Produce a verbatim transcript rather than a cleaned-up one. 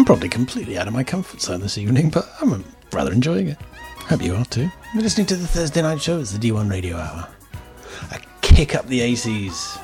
I'm probably completely out of my comfort zone this evening, but I'm rather enjoying it. Hope you are too. You're listening to the Thursday night show. It's the D one Radio Hour. I kick up the A Cs.